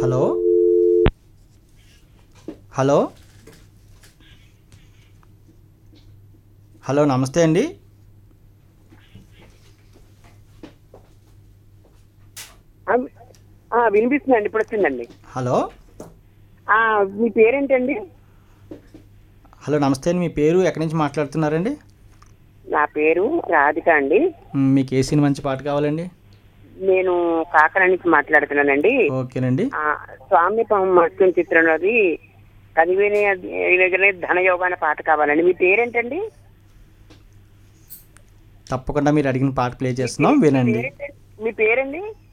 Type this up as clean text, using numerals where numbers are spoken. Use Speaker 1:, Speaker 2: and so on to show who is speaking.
Speaker 1: Hello hello hello నమస్తే అండి.
Speaker 2: వినిపిస్తుందండి, ఇప్పుడు వచ్చిందండి.
Speaker 1: హలో
Speaker 2: మీ పేరేంటండి?
Speaker 1: హలో నమస్తే అండి. మీ పేరు ఎక్కడి నుంచి మాట్లాడుతున్నారండి?
Speaker 2: నా పేరు రాధిక అండి.
Speaker 1: మీకు ఏ సినిమా మంచి పాట కావాలండి?
Speaker 2: నేను కాకినాడ నుంచి మాట్లాడుతున్నానండి.
Speaker 1: ఓకేనండి.
Speaker 2: స్వామి మత్స్యం చిత్రంలోది కదివేనే ధనయోగ అనే పాట కావాలండి. మీ పేరేంటండి?
Speaker 1: తప్పకుండా మీరు అడిగిన పాట ప్లే చేస్తున్నాం, వినండి.
Speaker 2: మీ పేరండి?